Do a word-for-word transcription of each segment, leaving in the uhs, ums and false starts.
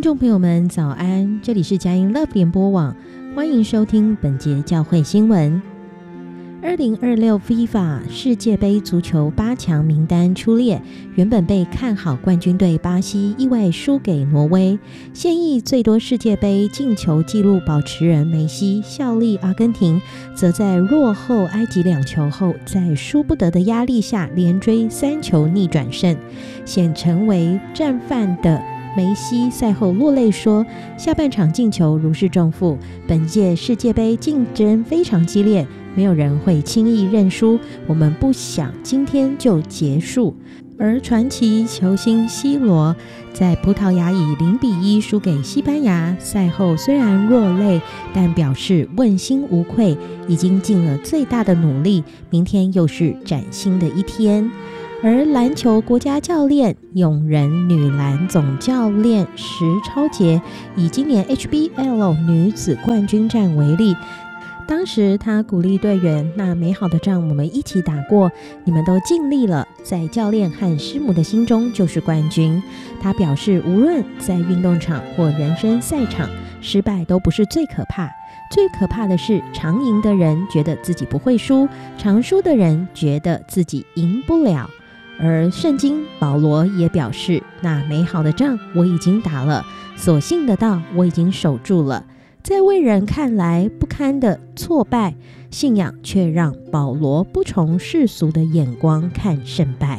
众朋友们早安，这里是佳音 Love 联播网，欢迎收听本节教会新闻。二零二六 FIFA 世界杯足球八强名单出列，原本被看好冠军队巴西意外输给挪威，现役最多世界杯进球纪录保持人梅西效力阿根廷，则在落后埃及两球后，在输不得的压力下连追三球逆转胜，显成为战犯的梅西赛后落泪说，下半场进球如释重负，本届世界杯竞争非常激烈，没有人会轻易认输，我们不想今天就结束。而传奇球星 C 罗在葡萄牙以零比一输给西班牙，赛后虽然落泪，但表示问心无愧，已经尽了最大的努力，明天又是崭新的一天。而篮球国家教练、永仁女篮总教练石超杰以今年 H B L 女子冠军战为例，当时他鼓励队员，那美好的仗我们一起打过，你们都尽力了，在教练和师母的心中就是冠军。他表示，无论在运动场或人生赛场，失败都不是最可怕，最可怕的是常赢的人觉得自己不会输，常输的人觉得自己赢不了。而圣经保罗也表示，那美好的仗我已经打了，所信的道我已经守住了。在外人看来不堪的挫败，信仰却让保罗不从世俗的眼光看胜败。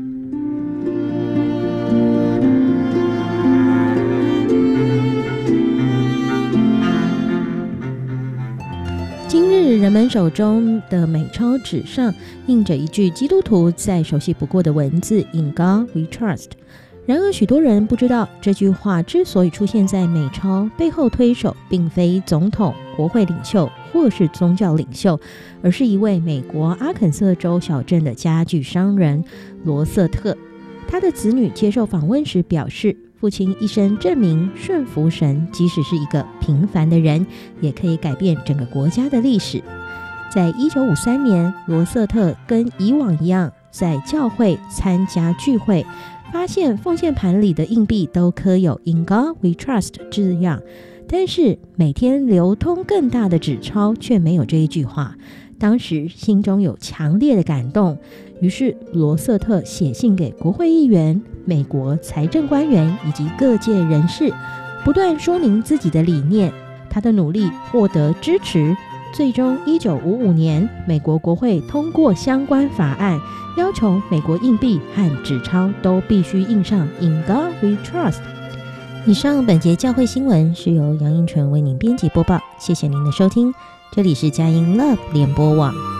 今日人们手中的美钞纸上印着一句基督徒再熟悉不过的文字 In God we trust。 然而许多人不知道，这句话之所以出现在美钞背后，推手并非总统、国会领袖或是宗教领袖，而是一位美国阿肯色州小镇的家具商人罗瑟特。他的子女接受访问时表示，父亲一生证明顺服神，即使是一个平凡的人，也可以改变整个国家的历史。在一九五三年，罗瑟特跟以往一样，在教会参加聚会，发现奉献盘里的硬币都刻有 In God we trust 字样，但是每天流通更大的纸钞却没有这一句话。当时心中有强烈的感动，于是罗瑟特写信给国会议员、美国财政官员以及各界人士，不断说明自己的理念。他的努力获得支持，最终一九五五年美国国会通过相关法案，要求美国硬币和纸钞都必须印上 In God we trust。 以上本节教会新闻是由杨英纯为您编辑播报，谢谢您的收听，这里是佳音 Love 联播网。